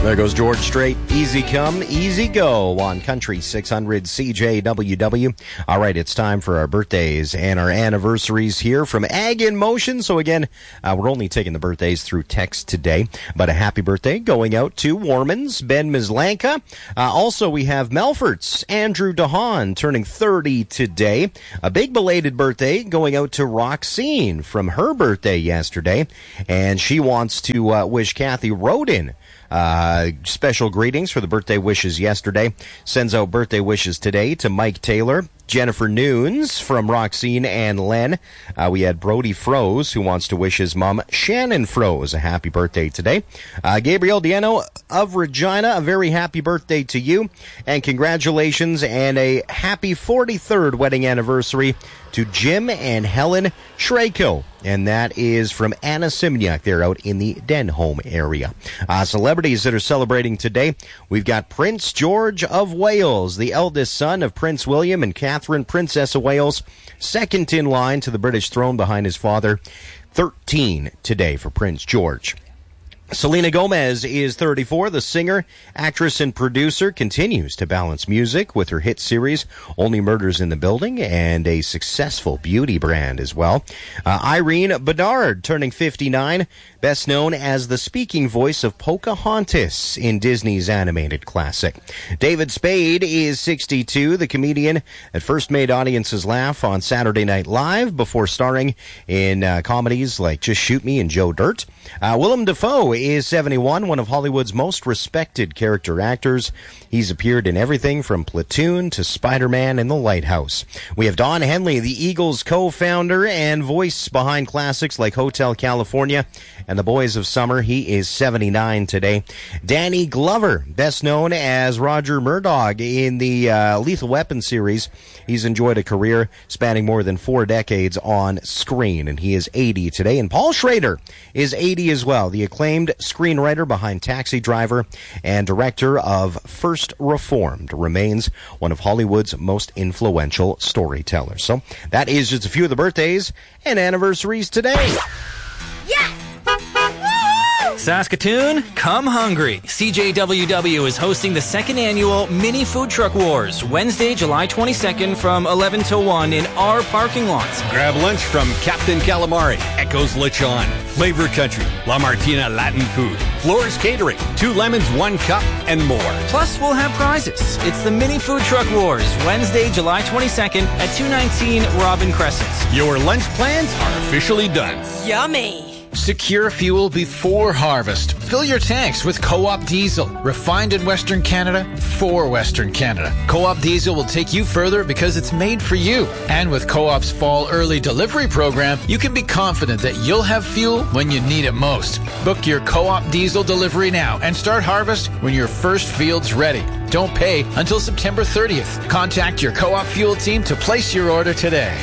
There goes George Strait. Easy come, easy go on Country 600 CJWW. All right, it's time for our birthdays and our anniversaries here from Ag in Motion. So again, we're only taking the birthdays through text today, but a happy birthday going out to Warman's, Ben Mislanka. Also, we have Melfort's Andrew DeHaan turning 30 today. A big belated birthday going out to Roxine from her birthday yesterday. And she wants to wish Kathy Rodin special greetings for the birthday wishes yesterday. Sends out birthday wishes today to Mike Taylor, Jennifer Nunes from Roxine and Len. We had Brody Froze, who wants to wish his mom, Shannon Froze, a happy birthday today. Gabriel Diano of Regina, a very happy birthday to you. And congratulations and a happy 43rd wedding anniversary to Jim and Helen Shrako. And that is from Anna Simniak. They're out in the Denholm area. Celebrities that are celebrating today, we've got Prince George of Wales, the eldest son of Prince William and Catherine, Princess of Wales, second in line to the British throne behind his father. 13 today for Prince George. Selena Gomez is 34. The singer, actress, and producer continues to balance music with her hit series Only Murders in the Building and a successful beauty brand as well. Irene Bedard turning 59, best known as the speaking voice of Pocahontas in Disney's animated classic. David Spade is 62. The comedian that first made audiences laugh on Saturday Night Live before starring in comedies like Just Shoot Me and Joe Dirt. Willem Dafoe is 71, one of Hollywood's most respected character actors. He's appeared in everything from Platoon to Spider-Man and The Lighthouse. We have Don Henley, the Eagles co-founder and voice behind classics like Hotel California and The Boys of Summer. He is 79 today. Danny Glover, best known as Roger Murdoch in the Lethal Weapon series. He's enjoyed a career spanning more than 4 decades on screen, and he is 80 today. And Paul Schrader is 80 as well, the acclaimed screenwriter behind Taxi Driver and director of First Reformed, remains one of Hollywood's most influential storytellers. So that is just a few of the birthdays and anniversaries today. Yes! Saskatoon, come hungry. CJWW is hosting the second annual Mini Food Truck Wars, Wednesday, July 22nd from 11 till 1 in our parking lots. Grab lunch from Captain Calamari, Echoes Lechon, Flavor Country, La Martina Latin Food, Floors Catering, 2 lemons, 1 cup, and more. Plus, we'll have prizes. It's the Mini Food Truck Wars, Wednesday, July 22nd at 219 Robin Crescent. Your lunch plans are officially done. Yummy! Secure fuel before harvest. Fill your tanks with Co-op Diesel. Refined in Western Canada for Western Canada. Co-op Diesel will take you further because it's made for you. And with Co-op's fall early delivery program, you can be confident that you'll have fuel when you need it most. Book your Co-op Diesel delivery now and start harvest when your first field's ready. Don't pay until September 30th. Contact your Co-op Fuel team to place your order today.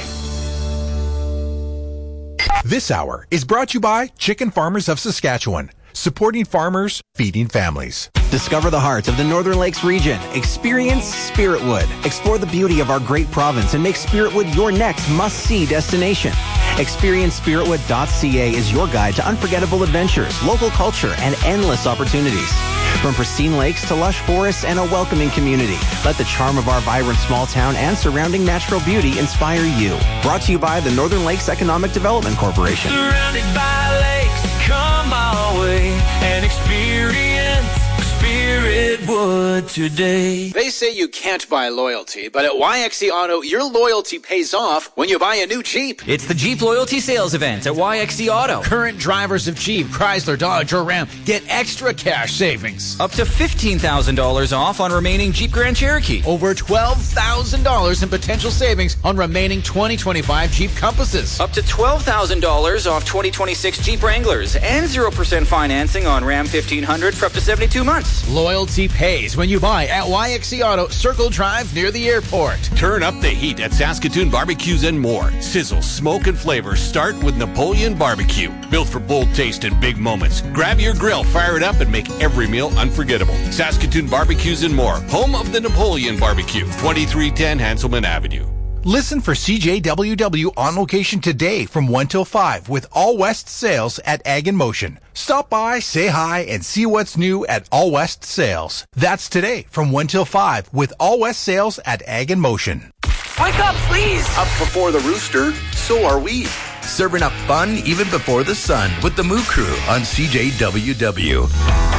This hour is brought to you by Chicken Farmers of Saskatchewan, supporting farmers, feeding families. Discover the heart of the Northern Lakes region. Experience Spiritwood. Explore the beauty of our great province and make Spiritwood your next must-see destination. ExperienceSpiritwood.ca is your guide to unforgettable adventures, local culture, and endless opportunities. From pristine lakes to lush forests and a welcoming community, let the charm of our vibrant small town and surrounding natural beauty inspire you. Brought to you by the Northern Lakes Economic Development Corporation. Surrounded by lakes, come our way and experience Spiritwood today. They say you can't buy loyalty, but at YXE Auto, your loyalty pays off when you buy a new Jeep. It's the Jeep Loyalty Sales Event at YXE Auto. Current drivers of Jeep, Chrysler, Dodge, or Ram get extra cash savings. Up to $15,000 off on remaining Jeep Grand Cherokee. Over $12,000 in potential savings on remaining 2025 Jeep Compasses. Up to $12,000 off 2026 Jeep Wranglers. And 0% financing on Ram 1500 for up to 72 months. Loyalty pays when you buy at YXE Auto, Circle Drive near the airport. Turn up the heat at Saskatoon Barbecues and more. Sizzle, smoke, and flavor start with Napoleon Barbecue. Built for bold taste and big moments. Grab your grill, fire it up, and make every meal unforgettable. Saskatoon Barbecues and more. Home of the Napoleon Barbecue. 2310 Hanselman Avenue. Listen for CJWW on location today from 1 till 5 with All West Sales at Ag in Motion. Stop by, say hi, and see what's new at All West Sales. That's today from 1 till 5 with All West Sales at Ag in Motion. Wake up, please. Up before the rooster, so are we. Serving up fun even before the sun with the Moo Crew on CJWW.